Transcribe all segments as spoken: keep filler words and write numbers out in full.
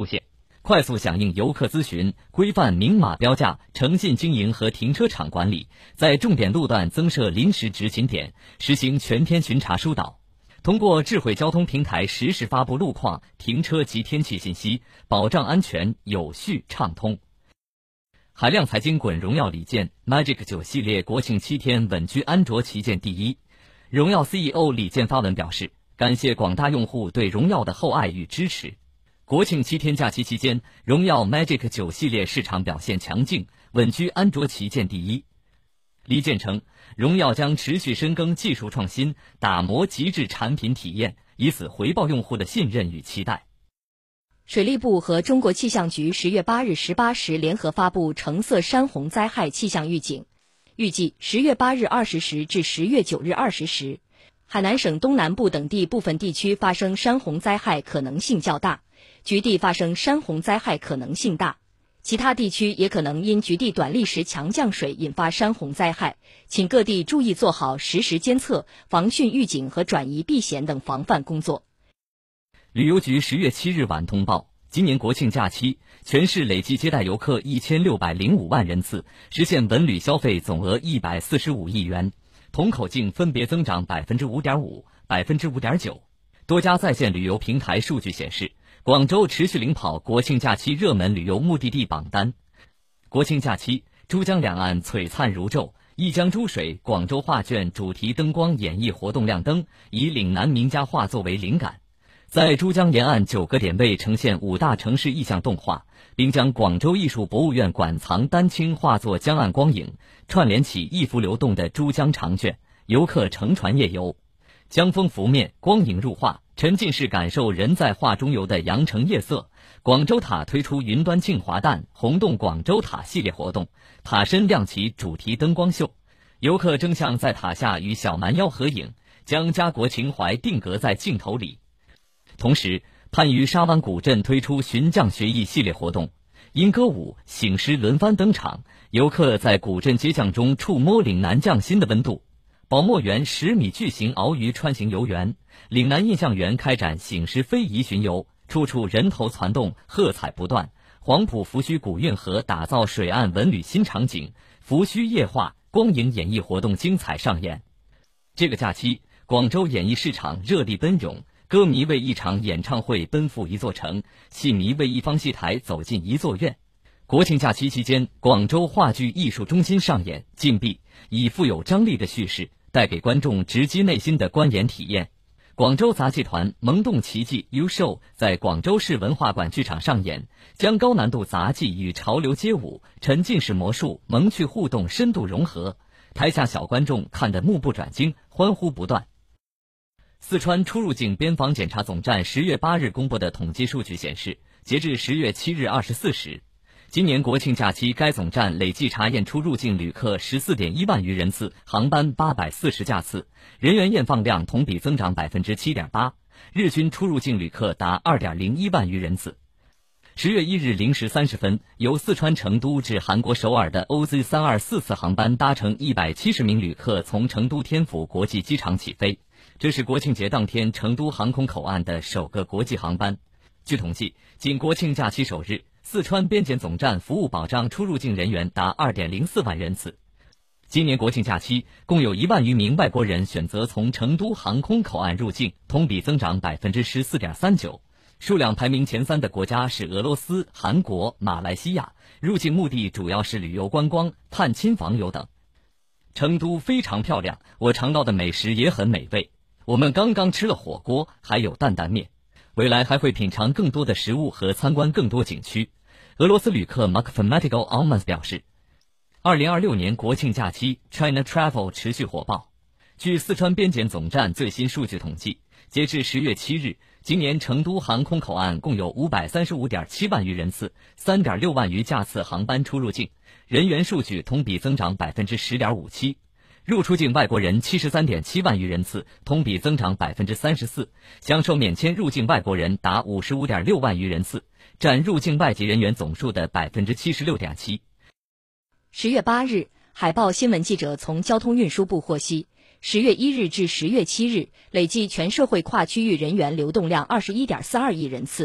现，快速响应游客咨询，规范明码标价、诚信经营和停车场管理，在重点路段增设临时执勤点，实行全天巡查疏导。通过智慧交通平台实时发布路况、停车及天气信息，保障安全有序畅通。海量财经滚荣耀礼件 Magic 九系列国庆七天稳居安卓旗舰第一。荣耀 C E O 李健发文表示，感谢广大用户对荣耀的厚爱与支持。国庆七天假期期间，荣耀 Magic 九系列市场表现强劲，稳居安卓旗舰第一。李健称，荣耀将持续深耕技术创新，打磨极致产品体验，以此回报用户的信任与期待。 水利部和中国气象局十月八日十八时联合发布橙色山洪灾害气象预警，预计十月八日二十时至十月九日二十时，海南省东南部等地部分地区发生山洪灾害可能性较大，局地发生山洪灾害可能性大。其他地区也可能因局地短历时强降水引发山洪灾害，请各地注意做好实时监测、防汛预警和转移避险等防范工作。 旅游局十月七日晚通报，今年国庆假期，全市累计接待游客一千六百零五万人次，实现文旅消费总额一百四十五亿元，同口径分别增长百分之五点五、百分之五点九。多家在线旅游平台数据显示，广州持续领跑国庆假期热门旅游目的地榜单。国庆假期，珠江两岸璀璨如昼，一江珠水广州画卷主题灯光演绎活动亮灯，以岭南名家画作为灵感，在珠江沿岸九个点位呈现五大城市意象动画，并将广州艺术博物院馆藏丹青画作江岸光影串联起一幅流动的珠江长卷，游客乘船夜游，江风拂面，光影入画，沉浸式感受人在画中游的羊城夜色。广州塔推出云端庆华诞红洞广州塔系列活动，塔身亮起主题灯光秀，游客争相在塔下与小蛮腰合影，将家国情怀定格在镜头里。同时，番禺沙湾古镇推出寻匠学艺系列活动，因歌舞、醒狮轮番登场，游客在古镇街巷中触摸岭南匠心的温度。宝墨园十米巨型鳌鱼穿行游园，岭南印象园开展醒狮非遗巡游，处处人头攒动，喝彩不断。黄埔福盱古运河打造水岸文旅新场景，福盱夜话光影演艺活动精彩上演。这个假期，广州演艺市场热力奔涌，歌迷为一场演唱会奔赴一座城，戏迷为一方戏台走进一座院。国庆假期期间，广州话剧艺术中心上演《禁闭》，以富有张力的叙事带给观众直击内心的观演体验。广州杂技团萌动奇迹 U Show 在广州市文化馆剧场上演，将高难度杂技与潮流街舞、沉浸式魔术、萌趣互动深度融合，台下小观众看得目不转睛，欢呼不断。四川出入境边防检查总站十月八日公布的统计数据显示，截至十月七日二十四时，今年国庆假期该总站累计查验出入境旅客 十四点一万余人次，航班八百四十架次，人员验放量同比增长 百分之七点八， 日均出入境旅客达 二点零一万余人次。十月一日零时三十分，由四川成都至韩国首尔的 O Z 三二四次航班搭乘一百七十名旅客从成都天府国际机场起飞，这是国庆节当天成都航空口岸的首个国际航班。据统计，仅国庆假期首日，四川边检总站服务保障出入境人员达 二点零四万人次。今年国庆假期，共有一万余名外国人选择从成都航空口岸入境，同比增长 百分之十四点三九。数量排名前三的国家是俄罗斯、韩国、马来西亚，入境目的主要是旅游观光、探亲访友等。成都非常漂亮，我尝到的美食也很美味。我们刚刚吃了火锅，还有担担面。未来还会品尝更多的食物和参观更多景区。俄罗斯旅客 Mathematical Almans 表示，二零二六年国庆假期 China Travel 持续火爆。据四川边检总站最新数据统计，截至十月七日，今年成都航空口岸共有 五百三十五点七万余人次 三点六万余架次航班出入境，人员数据同比增长 百分之十点五七。入出境外国人 七十三点七万余人次，同比增长 百分之三十四， 享受免签入境外国人达 五十五点六万余人次，占入境外籍人员总数的 百分之七十六点七。 十月八日，海报新闻记者从交通运输部获悉，十月一日至十月七日累计全社会跨区域人员流动量 二十一点四二亿人次，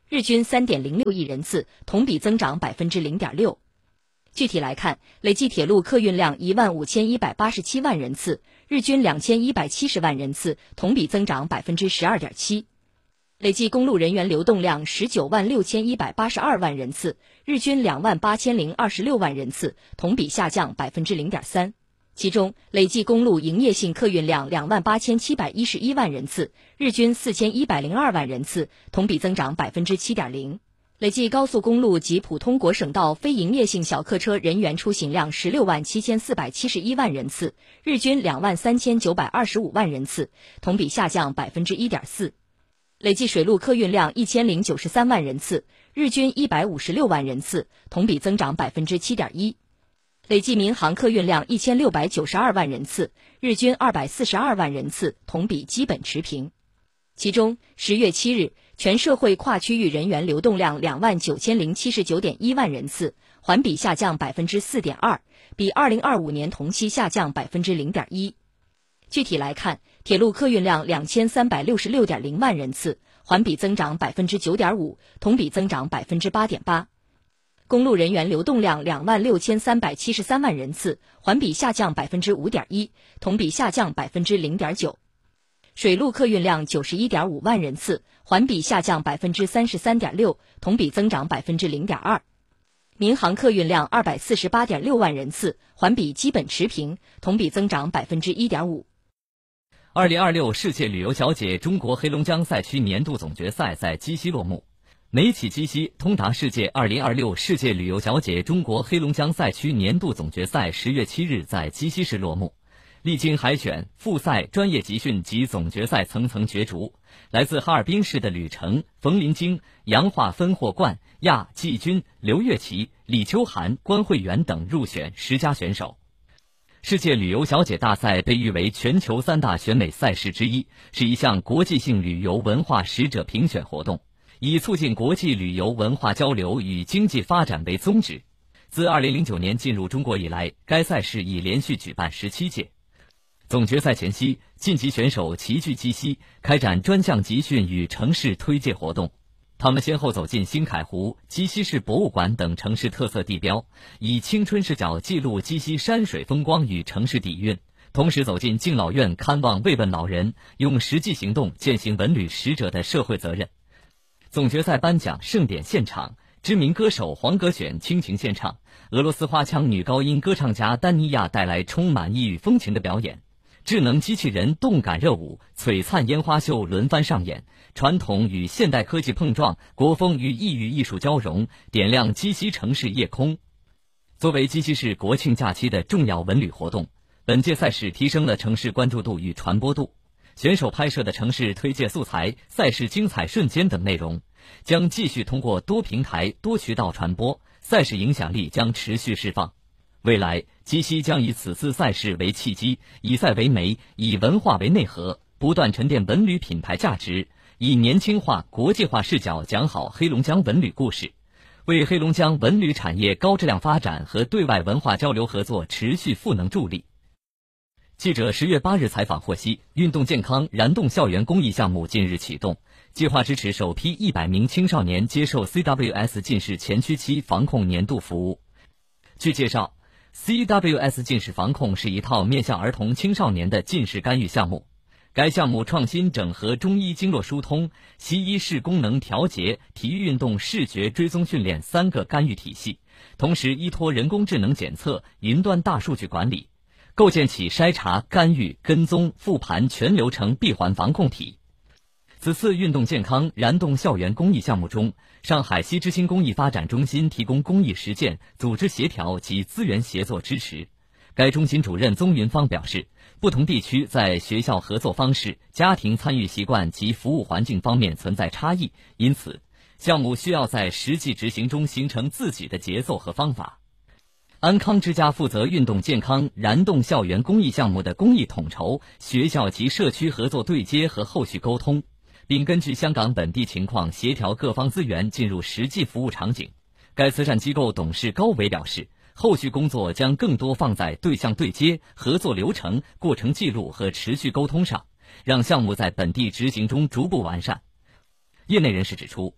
日均 三点零六亿人次，同比增长 百分之零点六。具体来看，累计铁路客运量一万五千一百八十七万人次，日均两千一百七十万人次，同比增长 百分之十二点七。累计公路人员流动量十九万六千一百八十二万人次，日均两万八千零二十六万人次，同比下降 百分之零点三。其中，累计公路营业性客运量两万八千七百一十一万人次，日均四千一百零二万人次，同比增长 百分之七点零。累计高速公路及普通国省道非营业性小客车人员出行量十六万七千四百七十一万人次，日均两万三千九百二十五万人次，同比下降 百分之一点四。累计水路客运量一千零九十三万人次，日均一百五十六万人次，同比增长 百分之七点一。累计民航客运量一千六百九十二万人次，日均二百四十二万人次，同比基本持平。其中，十月七日，全社会跨区域人员流动量两万九千零七十九点一万人次，环比下降 百分之四点二，比二零二五年同期下降 百分之零点一。具体来看，铁路客运量两千三百六十六点零万人次，环比增长 百分之九点五，同比增长 百分之八点八。公路人员流动量两万六千三百七十三万人次，环比下降 百分之五点一，同比下降 百分之零点九。水路客运量九十一点五万人次，环比下降 百分之三十三点六，同比增长 百分之零点二。民航客运量二百四十八点六万人次，环比基本持平，同比增长 百分之一点五。 二零二六世界旅游小姐中国黑龙江赛区年度总决赛在鸡西落幕。美企鸡西通达世界二零二六世界旅游小姐中国黑龙江赛区年度总决赛十月七日在鸡西市落幕。历经海选、复赛、专业集训及总决赛层层角逐，来自哈尔滨市的吕程、冯林晶、洋化分获冠、亚季军、刘月琪、李秋涵、关慧媛等入选十佳选手。世界旅游小姐大赛被誉为全球三大选美赛事之一，是一项国际性旅游文化使者评选活动，以促进国际旅游文化交流与经济发展为宗旨。自二零零九年进入中国以来，该赛事已连续举办十七届。总决赛前夕，晋级选手齐聚鸡西，开展专项集训与城市推介活动。他们先后走进新凯湖、鸡西市博物馆等城市特色地标，以青春视角记录鸡西山水风光与城市底蕴，同时走进敬老院看望慰问老人，用实际行动践行文旅使者的社会责任。总决赛颁奖盛典现场，知名歌手黄格选倾情献唱，俄罗斯花腔女高音歌唱家丹妮亚带来充满异域风情的表演。智能机器人动感热舞、璀璨烟花秀轮番上演，传统与现代科技碰撞，国风与异域艺术交融，点亮鸡西城市夜空。作为鸡西市国庆假期的重要文旅活动，本届赛事提升了城市关注度与传播度。选手拍摄的城市推介素材、赛事精彩瞬间等内容，将继续通过多平台、多渠道传播，赛事影响力将持续释放。未来，鸡西将以此次赛事为契机，以赛为媒，以文化为内核，不断沉淀文旅品牌价值，以年轻化、国际化视角讲好黑龙江文旅故事，为黑龙江文旅产业高质量发展和对外文化交流合作持续赋能助力。记者十月八日采访获悉，运动健康燃动校园公益项目近日启动，计划支持首批一百名青少年接受 C W S 近视前驱期防控年度服务。据介绍， C W S 近视防控是一套面向儿童青少年的近视干预项目。该项目创新整合中医经络疏通、西医视功能调节、体育运动视觉追踪训练三个干预体系，同时依托人工智能检测、云端大数据管理，构建起筛查、干预、跟踪、复盘全流程闭环防控体。此次运动健康燃动校园公益项目中，上海西之星公益发展中心提供公益实践、组织协调及资源协作支持。该中心主任宗云芳表示，不同地区在学校合作方式、家庭参与习惯及服务环境方面存在差异，因此项目需要在实际执行中形成自己的节奏和方法。安康之家负责运动健康燃动校园公益项目的公益统筹、学校及社区合作对接和后续沟通，并根据香港本地情况协调各方资源进入实际服务场景。该慈善机构董事高伟表示，后续工作将更多放在对象对接、合作流程、过程记录和持续沟通上，让项目在本地执行中逐步完善。业内人士指出，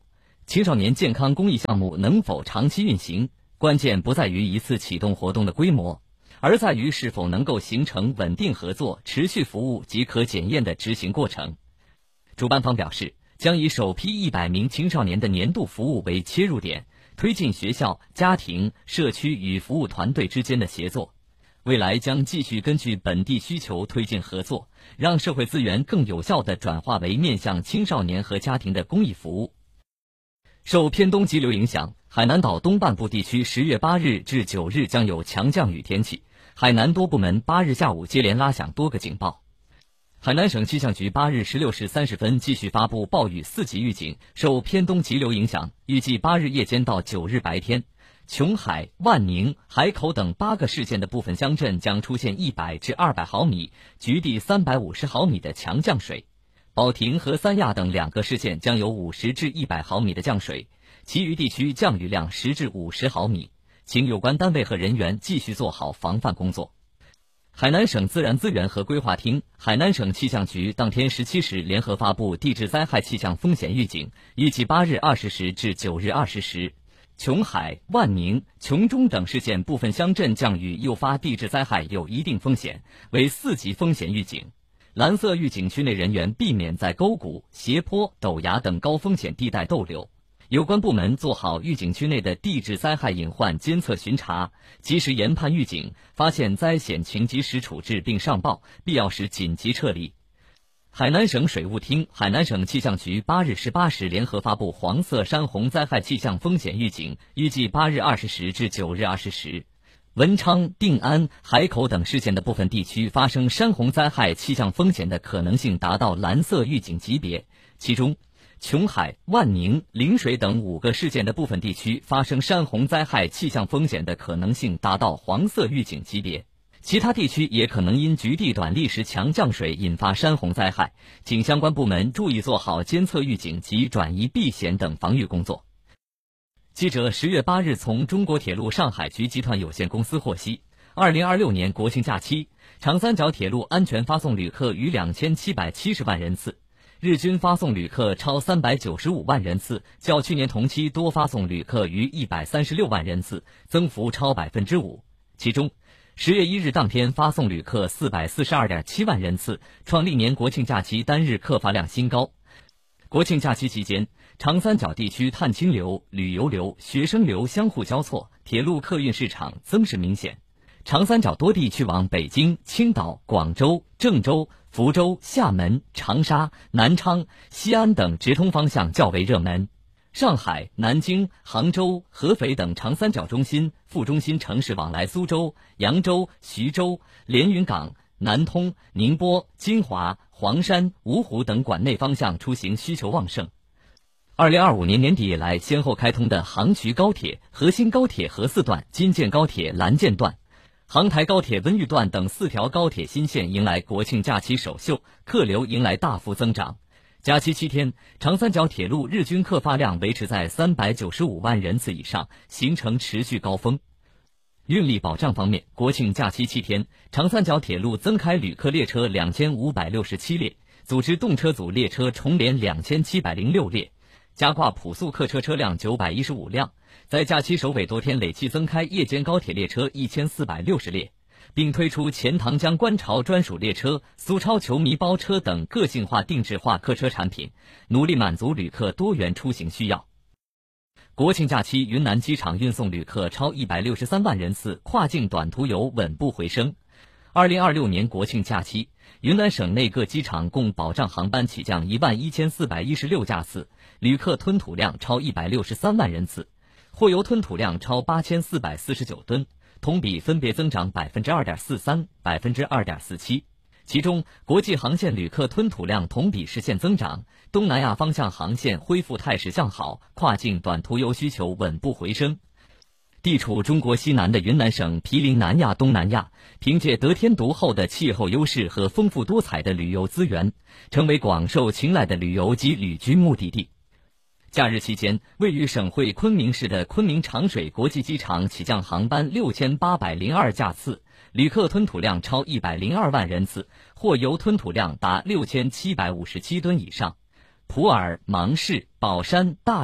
青少年健康公益项目能否长期运行，关键不在于一次启动活动的规模，而在于是否能够形成稳定合作、持续服务及可检验的执行过程。主办方表示，将以首批一百名青少年的年度服务为切入点，推进学校、家庭、社区与服务团队之间的协作。未来将继续根据本地需求推进合作，让社会资源更有效地转化为面向青少年和家庭的公益服务。受偏东急流影响，海南岛东半部地区十月八日至九日将有强降雨天气，海南多部门八日下午接连拉响多个警报。海南省气象局八日十六时三十分继续发布暴雨四级预警，受偏东急流影响，预计八日夜间到九日白天，琼海、万宁、海口等八个市县的部分乡镇将出现一百至二百毫米、局地三百五十毫米的强降水。保亭和三亚等两个市县将有五十至一百毫米的降水，其余地区降雨量十至五十毫米，请有关单位和人员继续做好防范工作。海南省自然资源和规划厅、海南省气象局当天十七时联合发布地质灾害气象风险预警，预计八日二十时至九日二十时，琼海、万宁、琼中等市县部分乡镇降雨诱发地质灾害有一定风险，为四级风险预警。蓝色预警区内人员避免在沟谷、斜坡、陡崖等高风险地带逗留。有关部门做好预警区内的地质灾害隐患监测巡查，及时研判预警，发现灾险情及时处置并上报，必要时紧急撤离。海南省水务厅、海南省气象局八日十八时联合发布黄色山洪灾害气象风险预警，预计八日二十时至九日二十时。文昌、定安、海口等市县的部分地区发生山洪灾害气象风险的可能性达到蓝色预警级别，其中琼海、万宁、陵水等五个市县的部分地区发生山洪灾害气象风险的可能性达到黄色预警级别，其他地区也可能因局地短历时强降水引发山洪灾害，请相关部门注意做好监测预警及转移避险等防御工作。记者十月八日从中国铁路上海局集团有限公司获悉，二零二六年国庆假期，长三角铁路安全发送旅客逾两千七百七十万人次，日均发送旅客超三百九十五万人次，较去年同期多发送旅客逾一百三十六万人次，增幅超百分之五。其中，十月一日当天发送旅客四百四十二点七万人次，创历年国庆假期单日客发量新高。国庆假期期间，长三角地区探亲流、旅游流、学生流相互交错，铁路客运市场增势明显。长三角多地去往北京、青岛、广州、郑州、福州、厦门、长沙、南昌、西安等直通方向较为热门。上海、南京、杭州、合肥等长三角中心、副中心城市往来苏州、扬州、徐州、连云港、南通、宁波、金华、黄山、芜湖等管内方向出行需求旺盛。二零二五年年底以来先后开通的杭衢高铁、河新高铁河四段、京建高铁蓝建段、杭台高铁温榆段等四条高铁新线迎来国庆假期首秀，客流迎来大幅增长。假期七天，长三角铁路日均客发量维持在三百九十五万人次以上，形成持续高峰。运力保障方面，国庆假期七天，长三角铁路增开旅客列车两千五百六十七列，组织动车组列车重联两千七百零六列，加挂普速客车车辆九百一十五辆，在假期首尾多天累计增开夜间高铁列车一千四百六十列，并推出钱塘江观潮专属列车、苏超球迷包车等个性化定制化客车产品，努力满足旅客多元出行需要。国庆假期，云南机场运送旅客超一百六十三万人次，跨境短途游稳步回升。二零二六年国庆假期，云南省内各机场共保障航班起降一万一千四百一十六架次，旅客吞吐量超一百六十三万人次，货邮吞吐量超八千四百四十九吨，同比分别增长百分之二点四三、百分之二点四七。其中，国际航线旅客吞吐量同比实现增长，东南亚方向航线恢复态势向好，跨境短途游需求稳步回升。地处中国西南的云南省毗邻南亚、东南亚，凭借得天独厚的气候优势和丰富多彩的旅游资源，成为广受青睐的旅游及旅居目的地。假日期间，位于省会昆明市的昆明长水国际机场起降航班六千八百零二架次，旅客吞吐量超一百零二万人次，货邮吞吐量达六千七百五十七吨以上。普洱、芒市、保山、大理、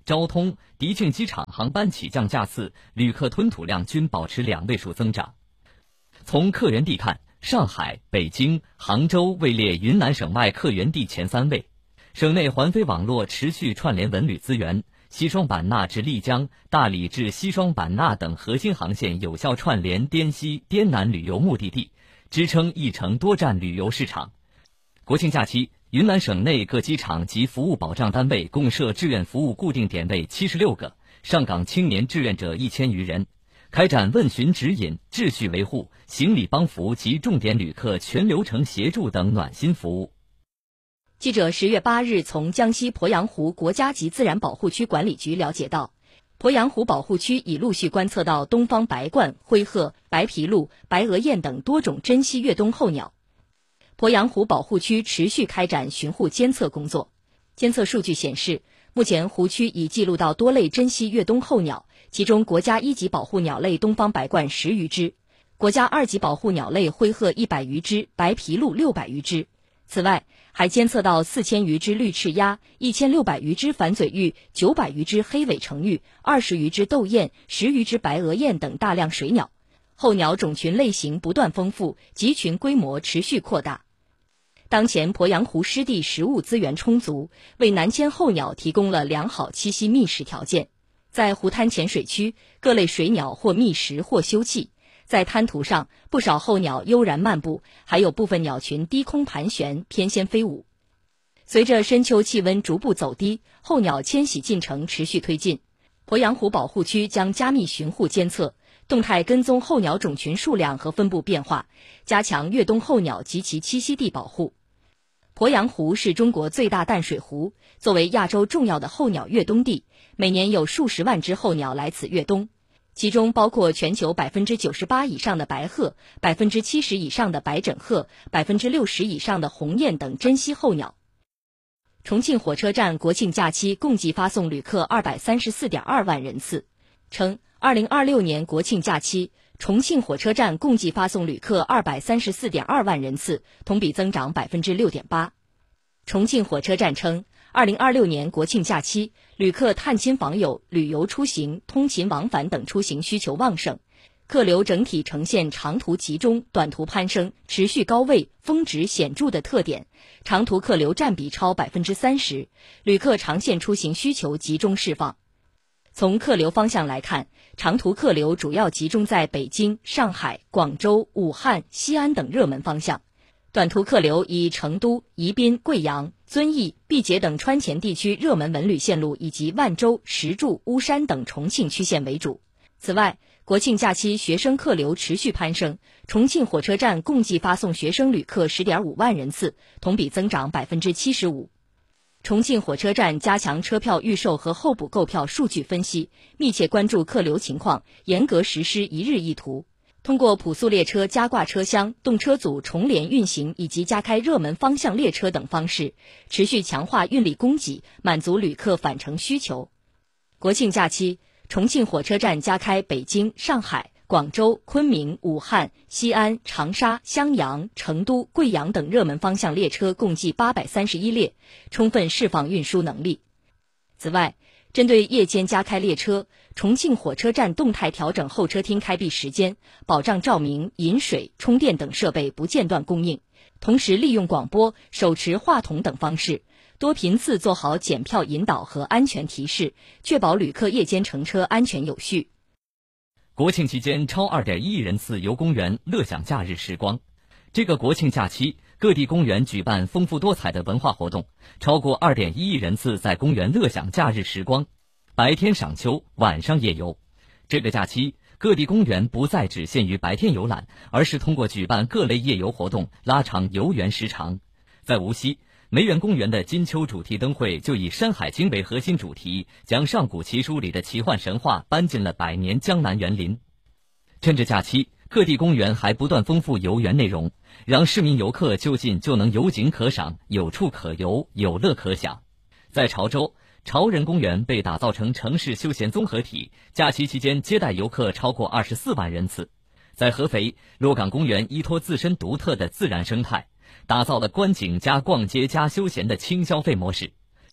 昭通、迪庆机场航班起降架次、旅客吞吐量均保持两位数增长。从客源地看，上海、北京、杭州位列云南省外客源地前三位。省内环飞网络持续串联文旅资源，西双版纳至丽江、大理至西双版纳等核心航线有效串联滇西、滇南旅游目的地，支撑一城多站旅游市场。国庆假期，云南省内各机场及服务保障单位共设志愿服务固定点位七十六个，上岗青年志愿者一千余人，开展问询指引、秩序维护、行李帮扶及重点旅客全流程协助等暖心服务。 记者十月八日从江西鄱阳湖国家级自然保护区管理局了解到，鄱阳湖保护区已陆续观测到东方白鹳、灰鹤、白皮鹭、白额雁等多种珍稀越冬候鸟。鄱阳湖保护区持续开展巡护监测工作。监测数据显示，目前湖区已记录到多类珍稀越冬候鸟，其中国家一级保护鸟类东方白鹳十余只，国家二级保护鸟类灰鹤一百余只，白皮鹭六百余只。此外，还监测到四千余只绿翅鸭、一千六百余只反嘴鹬、九百余只黑尾成鹬、二十余只斗雁、十余只白额雁等大量水鸟。候鸟种群类型不断丰富，集群规模持续扩大。当前鄱阳湖湿地食物资源充足，为南迁候鸟提供了良好栖息觅食条件。在湖滩浅水区，各类水鸟或觅食或休憩。在滩涂上，不少候鸟悠然漫步，还有部分鸟群低空盘旋，翩跹飞舞。随着深秋气温逐步走低，候鸟迁徙进程持续推进。鄱阳湖保护区将加密巡护监测，动态跟踪候鸟种群数量和分布变化，加强越冬候鸟及其栖息地保护。鄱阳湖是中国最大淡水湖，作为亚洲重要的候鸟越冬地，每年有数十万只候鸟来此越冬。其中包括全球百分之九十八以上的白鹤、百分之七十以上的白枕鹤、百分之六十以上的鸿雁等珍稀候鸟。重庆火车站国庆假期共计发送旅客二百三十四点二万人次，称二零二六年国庆假期，重庆火车站共计发送旅客二百三十四点二万人次，同比增长百分之六点八。重庆火车站称，二零二六年国庆假期，旅客探亲访友、旅游出行、通勤往返等出行需求旺盛，客流整体呈现长途集中、短途攀升、持续高位、峰值显著的特点，长途客流占比超百分之三十，旅客长线出行需求集中释放。从客流方向来看，长途客流主要集中在北京、上海、广州、武汉、西安等热门方向。短途客流以成都、宜宾、贵阳、遵义、毕节等川黔地区热门文旅线路以及万州、石柱、巫山等重庆区县为主。此外，国庆假期学生客流持续攀升，重庆火车站共计发送学生旅客 十点五万人次，同比增长 百分之七十五。重庆火车站加强车票预售和候补购票数据分析，密切关注客流情况，严格实施一日一图。通过普速列车加挂车厢、动车组重联运行以及加开热门方向列车等方式，持续强化运力供给，满足旅客返程需求。国庆假期，重庆火车站加开北京、上海、广州、昆明、武汉、西安、长沙、襄阳、成都、贵阳等热门方向列车共计八百三十一列，充分释放运输能力。此外，针对夜间加开列车，重庆火车站动态调整候车厅开闭时间，保障照明、饮水、充电等设备不间断供应，同时利用广播、手持话筒等方式，多频次做好检票引导和安全提示，确保旅客夜间乘车安全有序。 国庆期间超 二点一亿人次游公园乐享假日时光。这个国庆假期，各地公园举办丰富多彩的文化活动，超过 二点一亿人次在公园乐享假日时光，白天赏秋，晚上夜游。这个假期，各地公园不再只限于白天游览，而是通过举办各类夜游活动，拉长游园时长。在无锡，梅园公园的金秋主题灯会就以《山海经》为核心主题，将上古奇书里的奇幻神话搬进了百年江南园林。趁着假期，各地公园还不断丰富游园内容，让市民游客就近就能有景可赏，有处可游，有乐可享。在潮州，潮人公园被打造成城市休闲综合体，假期期间接待游客超过二十四万人次。在合肥，洛岗公园依托自身独特的自然生态，打造了观景加逛街加休闲的轻消费模式。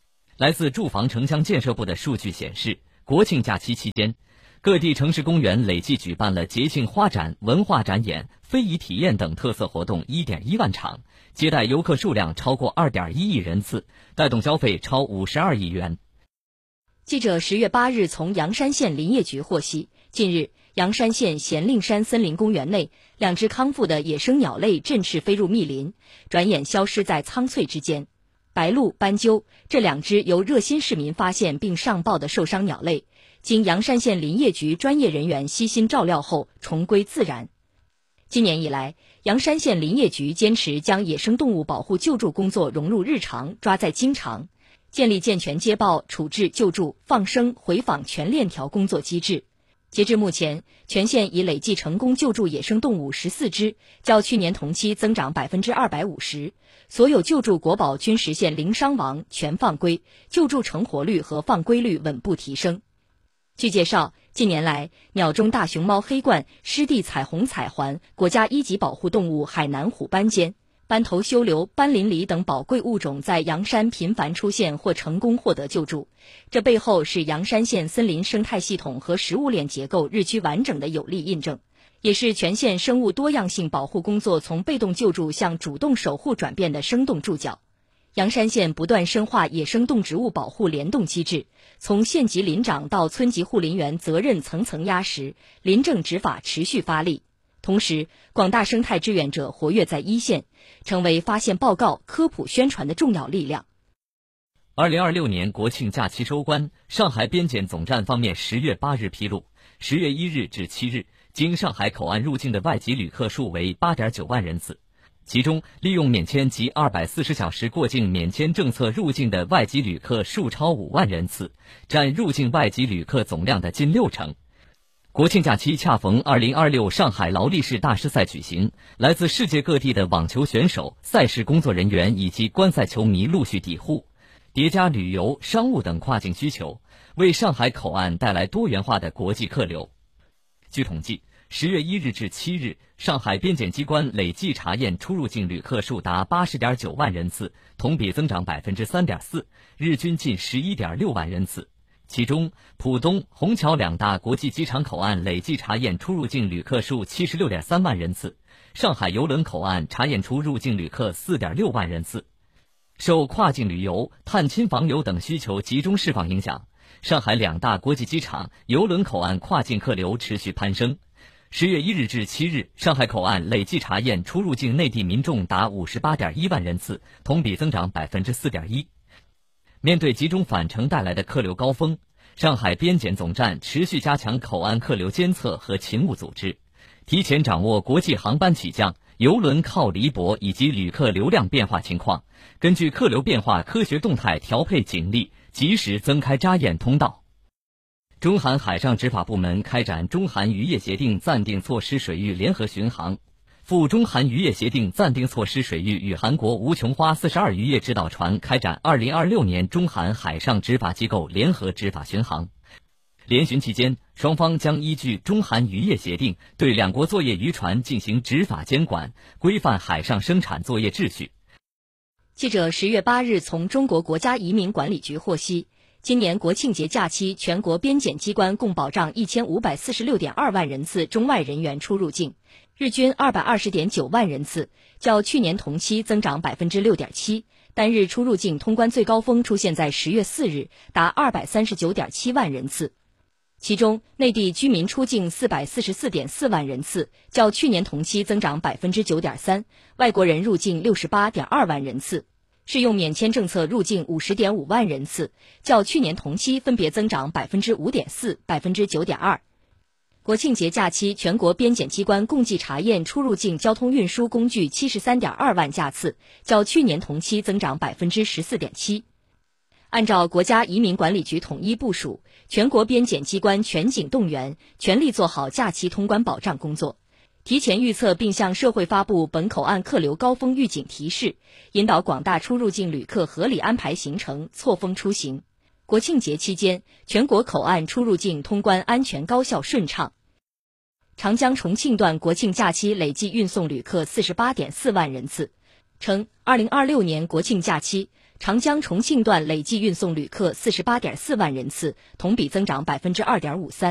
来自住房城乡建设部的数据显示，国庆假期期间，各地城市公园累计举办了节庆花展、文化展演、非遗体验等特色活动 一点一万场，接待游客数量超过 二点一亿人次，带动消费超五十二亿元。 记者十月八日从阳山县林业局获悉，近日阳山县咸令山森林公园内，两只康复的野生鸟类振翅飞入密林，转眼消失在苍翠之间。白鹭、斑鸠这两只由热心市民发现并上报的受伤鸟类，经阳山县林业局专业人员悉心照料后重归自然。今年以来，阳山县林业局坚持将野生动物保护救助工作融入日常，抓在经常，建立健全接报、处置、救助、放生、回访全链条工作机制。截至目前，全县已累计成功救助野生动物十四只，较去年同期增长百分之二百五十。所有救助国宝均实现零伤亡、全放归，救助成活率和放归率稳步提升。据介绍，近年来，鸟中大熊猫黑冠、湿地彩虹彩环、国家一级保护动物海南虎斑尖、斑头修流、斑鳞狸等宝贵物种在阳山频繁出现或成功获得救助，这背后是阳山县森林生态系统和食物链结构日趋完整的有力印证，也是全县生物多样性保护工作从被动救助向主动守护转变的生动注脚。阳山县不断深化野生动植物保护联动机制，从县级林长到村级护林员责任层层压实，林政执法持续发力。同时，广大生态志愿者活跃在一线，成为发现报告、科普宣传的重要力量。 二零二六年国庆假期收官，上海边检总站方面十月八日披露，十月一日至七日，经上海口岸入境的外籍旅客数为 八点九万人次。其中，利用免签及二百四十小时过境免签政策入境的外籍旅客数超五万人次，占入境外籍旅客总量的近六成。国庆假期恰逢二零二六上海劳力士大师赛举行，来自世界各地的网球选手、赛事工作人员以及观赛球迷陆续抵沪，叠加旅游、商务等跨境需求，为上海口岸带来多元化的国际客流。据统计，十月一日至七日，上海边检机关累计查验出入境旅客数达 八十点九万人次，同比增长 百分之三点四， 日均近 十一点六万人次。其中，浦东、虹桥两大国际机场口岸累计查验出入境旅客数 七十六点三万人次，上海邮轮口岸查验出入境旅客 四点六万人次。受跨境旅游、探亲访友等需求集中释放影响，上海两大国际机场、邮轮口岸跨境客流持续攀升。十月一日至七日，上海口岸累计查验出入境内地民众达 五十八点一万人次，同比增长 百分之四点一。面对集中返程带来的客流高峰，上海边检总站持续加强口岸客流监测和勤务组织，提前掌握国际航班起降、邮轮靠离泊以及旅客流量变化情况，根据客流变化科学动态调配警力，及时增开扎验通道。中韩海上执法部门开展中韩渔业协定暂定措施水域联合巡航，赴中韩渔业协定暂定措施水域与韩国吴琼花四十二渔业指导船开展二零二六年中韩海上执法机构联合执法巡航。联巡期间，双方将依据中韩渔业协定对两国作业渔船进行执法监管，规范海上生产作业秩序。 记者十月八日从中国国家移民管理局获悉，今年国庆节假期，全国边检机关共保障一千五百四十六点二万人次中外人员出入境，日均二百二十点九万人次，较去年同期增长 百分之六点七。单日出入境通关最高峰出现在十月四日，达二百三十九点七万人次。其中，内地居民出境四百四十四点四万人次，较去年同期增长 百分之九点三；外国人入境六十八点二万人次。适用免签政策入境 五十点五万人次，较去年同期分别增长 百分之五点四、百分之九点二。国庆节假期，全国边检机关共计查验出入境交通运输工具 七十三点二万架次，较去年同期增长 百分之十四点七。按照国家移民管理局统一部署，全国边检机关全警动员，全力做好假期通关保障工作。提前预测并向社会发布本口岸客流高峰预警提示，引导广大出入境旅客合理安排行程，错峰出行。国庆节期间，全国口岸出入境通关安全高效顺畅。长江重庆段国庆假期累计运送旅客 四十八点四万人次，称二零二六年国庆假期， 长江重庆段累计运送旅客四十八点四万人次，同比增长百分之二点五三。